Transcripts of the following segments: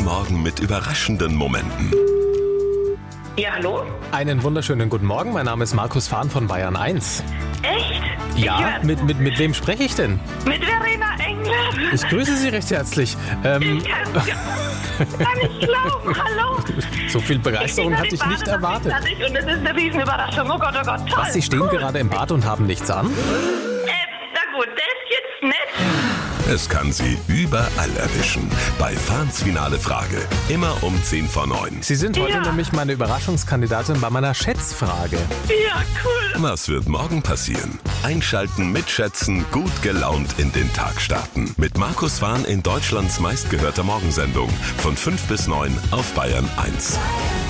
Morgen mit überraschenden Momenten. Ja, hallo? Einen wunderschönen guten Morgen, mein Name ist Markus Fahn von Bayern 1. Echt? Ja, mit wem spreche ich denn? Mit Verena Engler. Ich grüße Sie recht herzlich. Ich kann nicht glauben, hallo. So viel Begeisterung hatte ich nicht erwartet. Und es ist eine Riesenüberraschung, oh Gott, toll. Was, Sie stehen gerade im Bad und haben nichts an? Na gut, das ist jetzt nett. Es kann Sie überall erwischen. Bei Fahns finale Frage. Immer um 10 vor 9. Sie sind heute nämlich meine Überraschungskandidatin bei meiner Schätzfrage. Ja, cool. Was wird morgen passieren? Einschalten, mitschätzen, gut gelaunt in den Tag starten. Mit Markus Fahn in Deutschlands meistgehörter Morgensendung. Von 5 bis 9 auf Bayern 1.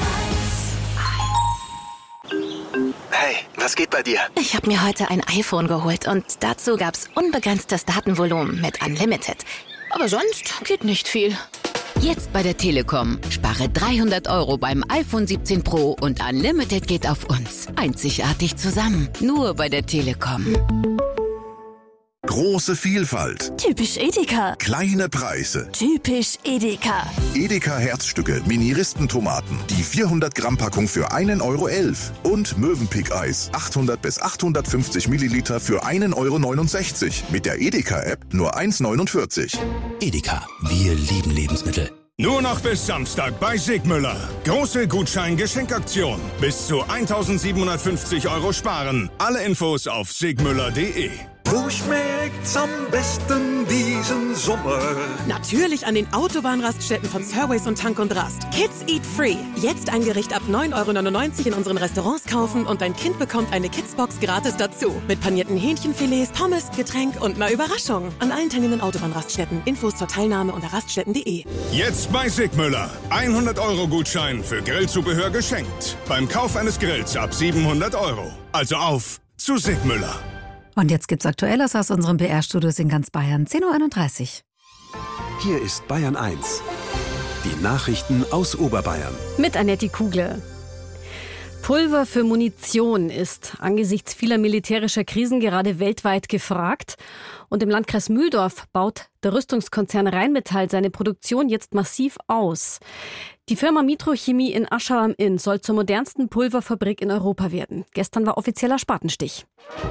Hey, was geht bei dir? Ich habe mir heute ein iPhone geholt und dazu gab's unbegrenztes Datenvolumen mit Unlimited. Aber sonst geht nicht viel. Jetzt bei der Telekom. Spare 300 € beim iPhone 17 Pro und Unlimited geht auf uns. Einzigartig zusammen. Nur bei der Telekom. Große Vielfalt. Typisch Edeka. Kleine Preise. Typisch Edeka. Edeka Herzstücke, Mini-Ristentomaten. Die 400 Gramm Packung für 1,11 € Und Mövenpick-Eis. 800 bis 850 Milliliter für 1,69 € Mit der Edeka-App nur 1,49 €. Edeka, wir lieben Lebensmittel. Nur noch bis Samstag bei Sigmüller. Große Gutschein-Geschenkaktion. Bis zu 1.750 € sparen. Alle Infos auf sigmüller.de. Wo schmeckt's am besten diesen Sommer? Natürlich an den Autobahnraststätten von Surways und Tank und Rast. Kids Eat Free. Jetzt ein Gericht ab 9,99 € in unseren Restaurants kaufen und dein Kind bekommt eine Kidsbox gratis dazu. Mit panierten Hähnchenfilets, Pommes, Getränk und einer Überraschung. An allen teilnehmenden Autobahnraststätten. Infos zur Teilnahme unter raststätten.de. Jetzt bei Sigmüller. 100 € Gutschein für Grillzubehör geschenkt. Beim Kauf eines Grills ab 700 €. Also auf zu Sigmüller. Und jetzt gibt's Aktuelles aus unseren BR-Studios in ganz Bayern, 10.31 Uhr. Hier ist Bayern 1. Die Nachrichten aus Oberbayern. Mit Annette Kugler. Pulver für Munition ist angesichts vieler militärischer Krisen gerade weltweit gefragt. Und im Landkreis Mühldorf baut der Rüstungskonzern Rheinmetall seine Produktion jetzt massiv aus. Die Firma Mitrochemie in Aschau am Inn soll zur modernsten Pulverfabrik in Europa werden. Gestern war offizieller Spatenstich.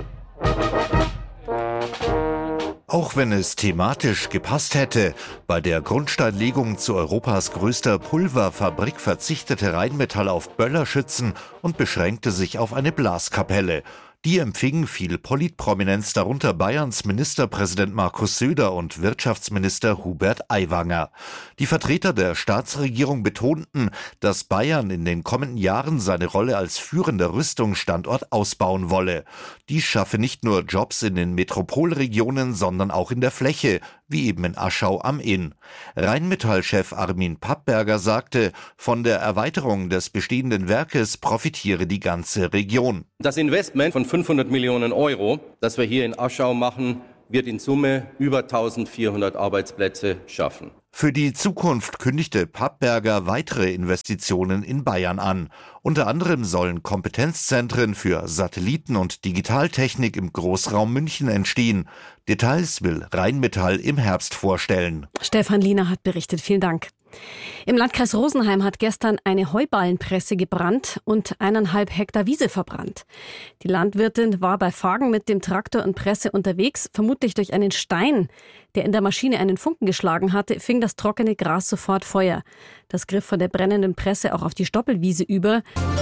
Auch wenn es thematisch gepasst hätte, bei der Grundsteinlegung zu Europas größter Pulverfabrik verzichtete Rheinmetall auf Böllerschützen und beschränkte sich auf eine Blaskapelle. Die empfing viel Politprominenz, darunter Bayerns Ministerpräsident Markus Söder und Wirtschaftsminister Hubert Aiwanger. Die Vertreter der Staatsregierung betonten, dass Bayern in den kommenden Jahren seine Rolle als führender Rüstungsstandort ausbauen wolle. Dies schaffe nicht nur Jobs in den Metropolregionen, sondern auch in der Fläche, wie eben in Aschau am Inn. Rheinmetall-Chef Armin Pappberger sagte, von der Erweiterung des bestehenden Werkes profitiere die ganze Region. Das Investment von 500 Millionen €, das wir hier in Aschau machen, wird in Summe über 1400 Arbeitsplätze schaffen. Für die Zukunft kündigte Pappberger weitere Investitionen in Bayern an. Unter anderem sollen Kompetenzzentren für Satelliten- und Digitaltechnik im Großraum München entstehen. Details will Rheinmetall im Herbst vorstellen. Stefan Liener hat berichtet. Vielen Dank. Im Landkreis Rosenheim hat gestern eine Heuballenpresse gebrannt und 1,5 Hektar Wiese verbrannt. Die Landwirtin war bei Fagen mit dem Traktor und Presse unterwegs. Vermutlich durch einen Stein, der in der Maschine einen Funken geschlagen hatte, fing das trockene Gras sofort Feuer. Das griff von der brennenden Presse auch auf die Stoppelwiese über.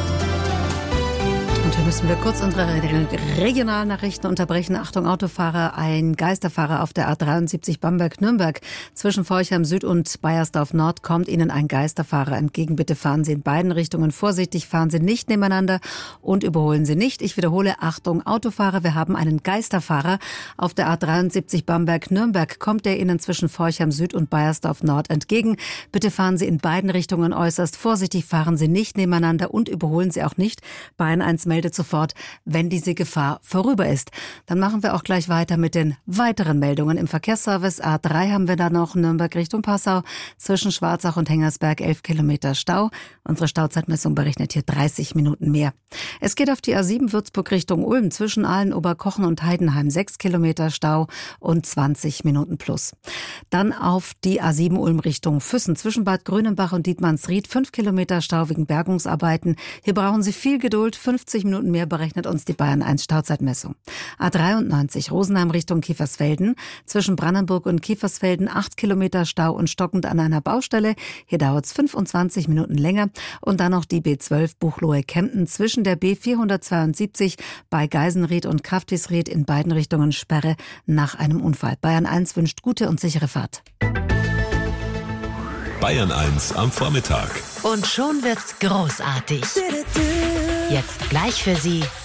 Und hier müssen wir kurz unsere Regionalnachrichten unterbrechen. Achtung, Autofahrer, ein Geisterfahrer auf der A73 Bamberg-Nürnberg. Zwischen Forchheim Süd und Baiersdorf Nord kommt Ihnen ein Geisterfahrer entgegen. Bitte fahren Sie in beiden Richtungen vorsichtig, fahren Sie nicht nebeneinander und überholen Sie nicht. Ich wiederhole, Achtung, Autofahrer, wir haben einen Geisterfahrer auf der A73 Bamberg-Nürnberg. Kommt der Ihnen zwischen Forchheim Süd und Baiersdorf Nord entgegen. Bitte fahren Sie in beiden Richtungen äußerst vorsichtig, fahren Sie nicht nebeneinander und überholen Sie auch nicht. Bayern 1 meldet meldet sofort, wenn diese Gefahr vorüber ist. Dann machen wir auch gleich weiter mit den weiteren Meldungen im Verkehrsservice. A3 haben wir da noch Nürnberg Richtung Passau. Zwischen Schwarzach und Hengersberg 11 Kilometer Stau. Unsere Stauzeitmessung berechnet hier 30 Minuten mehr. Es geht auf die A7 Würzburg Richtung Ulm. Zwischen Aalen, Oberkochen und Heidenheim 6 Kilometer Stau und 20 Minuten plus. Dann auf die A7 Ulm Richtung Füssen. Zwischen Bad Grönenbach und Dietmannsried 5 Kilometer Stau wegen Bergungsarbeiten. Hier brauchen Sie viel Geduld. 50 Minuten mehr berechnet uns die Bayern 1 Stauzeitmessung. A93 Rosenheim Richtung Kiefersfelden. Zwischen Brandenburg und Kiefersfelden 8 Kilometer Stau und stockend an einer Baustelle. Hier dauert es 25 Minuten länger. Und dann noch die B12 Buchloe-Kempten zwischen der B472 bei Geisenried und Kraftisried in beiden Richtungen Sperre nach einem Unfall. Bayern 1 wünscht gute und sichere Fahrt. Bayern 1 am Vormittag. Und schon wird's großartig. Jetzt gleich für Sie